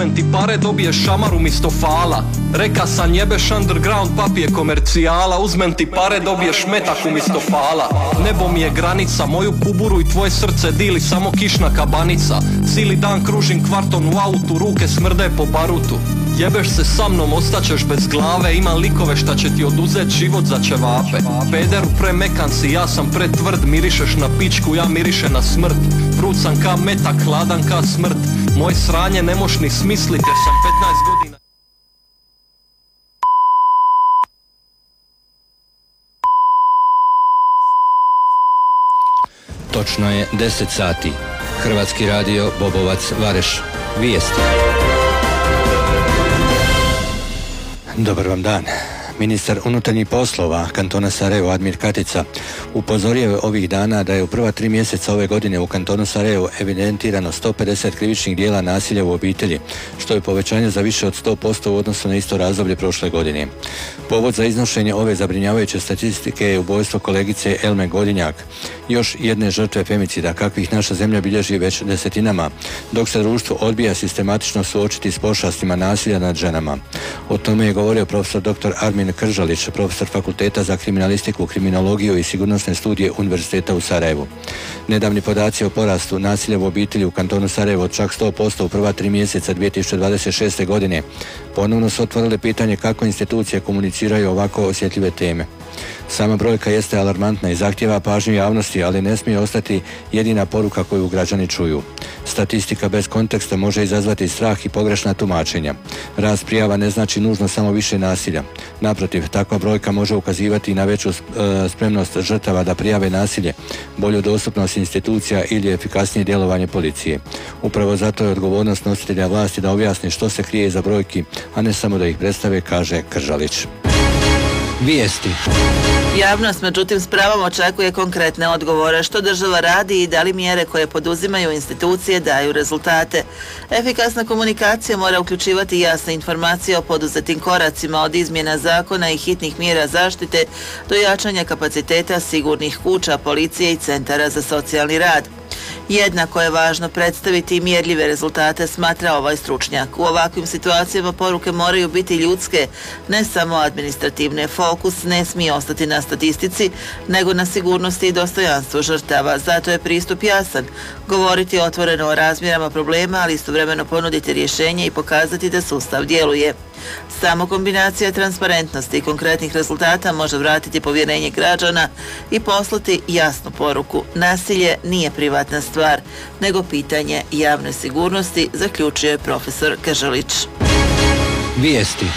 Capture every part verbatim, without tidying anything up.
uzmem ti pare, dobiješ šamar umjesto fala. Reka sam jebeš underground, papije komercijala. Uzmem ti pare, dobiješ metak umjesto fala. Nebo mi je granica, moju kuburu i tvoje srce dili samo kišna kabanica. Cijeli dan kružim kvartom u autu, ruke smrde po barutu. Jebeš se sa mnom, ostaćeš bez glave. Imam likove šta će ti oduzet život za ćevape. Pederu premekan si, ja sam pretvrd. Mirišeš na pičku, ja miriše na smrt. Prut sam ka metak, hladan ka smrt. Moje sranje ne moš ni smislit jer sam petnaest godina. Točno je deset sati. Hrvatski radio Bobovac Vareš. Vijesti. Dobar vam dan. Ministar unutarnjih poslova kantona Sarajevo Admir Katica upozorio je ovih dana da je u prva tri mjeseca ove godine u kantonu Sarajevo evidentirano sto pedeset krivičnih dijela nasilja u obitelji, što je povećanje za više od sto posto u odnosu na isto razdoblje prošle godine. Povod za iznošenje ove zabrinjavajuće statistike je ubojstvo kolegice Elme Godinjak, još jedne žrtve femicida kakvih naša zemlja bilježi već desetinama, dok se društvo odbija sistematično suočiti s pošastima nasilja nad ženama. O tome je govorio profesor doktor Armin Kržalić, profesor Fakulteta za kriminalistiku, kriminologiju i sigurnosne studije Univerziteta u Sarajevu. Nedavni podaci o porastu nasilja u obitelji u kantonu Sarajevo od čak sto posto u prva tri mjeseca dvije tisuće dvadeset šeste. godine ponovno su otvorile pitanje kako institucije komuniciraju ovako osjetljive teme. Sama brojka jeste alarmantna i zahtjeva pažnju javnosti, ali ne smije ostati jedina poruka koju građani čuju. Statistika bez konteksta može izazvati strah i pogrešna tumačenja. Rast prijava ne znači nužno samo više nasilja. Naprotiv, takva brojka može ukazivati i na veću spremnost žrtava da prijave nasilje, bolju dostupnost institucija ili efikasnije djelovanje policije. Upravo zato je odgovornost nositelja vlasti da objasni što se krije iza brojki, a ne samo da ih predstave, kaže Kržalić. Vijesti. Javnost, međutim, s pravom očekuje konkretne odgovore što država radi i da li mjere koje poduzimaju institucije daju rezultate. Efikasna komunikacija mora uključivati jasne informacije o poduzetim koracima od izmjena zakona i hitnih mjera zaštite do jačanja kapaciteta sigurnih kuća, policije i centara za socijalni rad. Jednako je važno predstaviti mjerljive rezultate, smatra ovaj stručnjak. U ovakvim situacijama poruke moraju biti ljudske, ne samo administrativne. Fokus ne smije ostati na statistici, nego na sigurnosti i dostojanstvu žrtava. Zato je pristup jasan. Govoriti otvoreno o razmjerama problema, ali istovremeno ponuditi rješenje i pokazati da sustav djeluje. Samo kombinacija transparentnosti i konkretnih rezultata može vratiti povjerenje građana i poslati jasnu poruku. Nasilje nije privatna stvar, nego pitanje javne sigurnosti, zaključuje profesor Kržalić. Vijesti.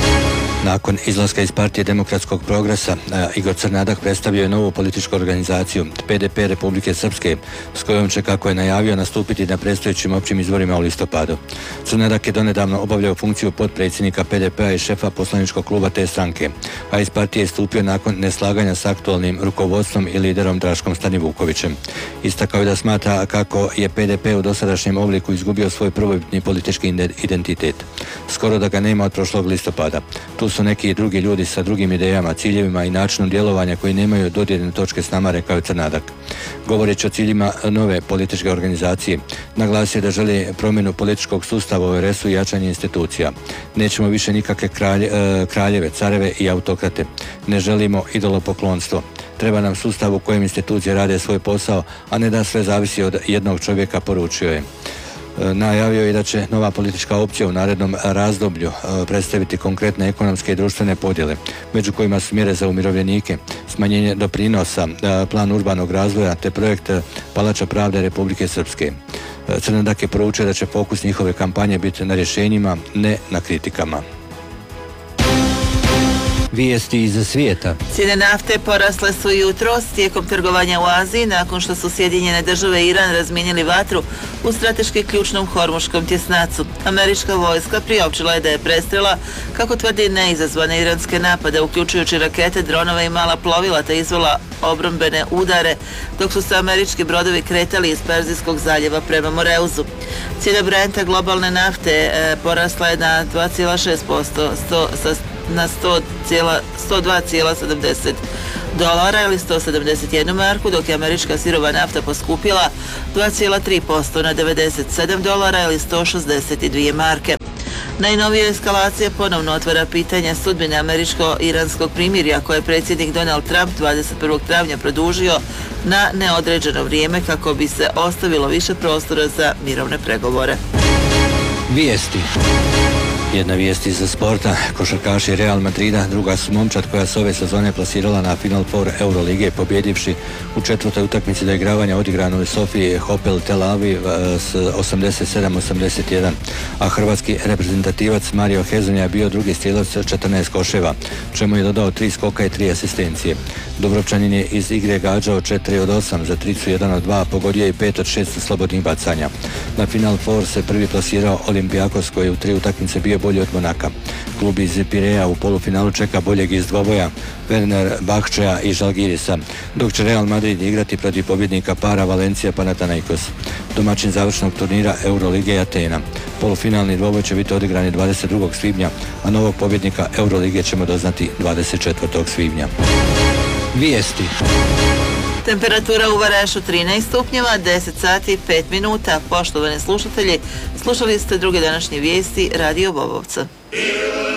Nakon izlaska iz Partije demokratskog progresa, Igor Crnadak predstavio je novu političku organizaciju P D P Republike Srpske, s kojom će, kako je najavio, nastupiti na predstojećim općim izborima u listopadu. Crnadak je donedavno obavljao funkciju potpredsjednika P D P-a i šefa poslaničkog kluba te stranke, a iz partije je stupio nakon neslaganja s aktualnim rukovodstvom i liderom Draškom Stanivukovićem. Istakao je da smatra kako je P D P u dosadašnjem obliku izgubio svoj prvobitni politički identitet. Skoro da ga nema od prošlog listopada. Tu su neki drugi ljudi sa drugim idejama, ciljevima i načinom djelovanja koji nemaju dodirne točke s nama, rekao je Crnadak. Govoreći o ciljima nove političke organizacije, naglasio da želi promjenu političkog sustava u R S-u i jačanje institucija. Nećemo više nikakve kralje, kraljeve, careve i autokrate. Ne želimo idolopoklonstvo. Treba nam sustav u kojem institucije rade svoj posao, a ne da sve zavisi od jednog čovjeka, poručio je. Najavio je da će nova politička opcija u narednom razdoblju predstaviti konkretne ekonomske i društvene podjele, među kojima su mjere za umirovljenike, smanjenje doprinosa, plan urbanog razvoja te projekt Palača pravde Republike Srpske. Crnadak je poručio da će fokus njihove kampanje biti na rješenjima, ne na kritikama. Vijesti iz svijeta. Cijene nafte porasle su jutros tijekom trgovanja u Aziji nakon što su Sjedinjene države i Iran razmijenili vatru u strateški ključnom hormuškom tjesnacu. Američka vojska priopćila je da je prestrela, kako tvrdi, neizazvane iranske napade, uključujući rakete, dronove i mala plovila, te izvela obrambene udare, dok su se američki brodovi kretali iz Perzijskog zaljeva prema Moreuzu. Cijena Brenta globalne nafte e, porasla je na dva zarez šest posto sa na sto dva zarez sedamdeset dolara ili sto sedamdeset jednu marku, dok je američka sirova nafta poskupila dva zarez tri posto na devedeset sedam dolara ili sto šezdeset dvije marke. Najnovija eskalacija ponovno otvara pitanje sudbine američko-iranskog primirja koje je predsjednik Donald Trump dvadeset prvog travnja produžio na neodređeno vrijeme kako bi se ostavilo više prostora za mirovne pregovore. Vijesti. Jedna vijest iz sporta. Košarkaši Real Madrida druga su momčad koja se ove sezone plasirala na Final Four Eurolige pobjedivši u četvrtoj utakmici doigravanja odigranu u Sofiji Hopel Tel Aviv s osamdeset sedam osamdeset jedan, a hrvatski reprezentativac Mario Hezonja je bio drugi strijelac četrnaest koševa, čemu je dodao tri skoka i tri asistencije. Dubrovčanin je iz igre gađao četiri od osam za tricu jedan od dva, pogodio je pet od šest slobodnih bacanja. Na Final Four se prvi plasirao Olympiakos koji je u tri utakmice bio bolji od Monaka. Klub iz Pireja u polufinalu čeka boljeg iz dvoboja Werner Bahčeja i Žalgirisa, dok će Real Madrid igrati protiv pobjednika para Valencija Panathinaikos. Domaćin završnog turnira Eurolige i Atena. Polufinalni dvoboj će biti odigrani dvadeset drugog svibnja, a novog pobjednika Eurolige ćemo doznati dvadeset četvrtog svibnja. Vijesti. Temperatura u Varešu trinaest stupnjeva, deset sati i pet minuta. Poštovani slušatelji, slušali ste druge današnje vijesti Radio Bobovca.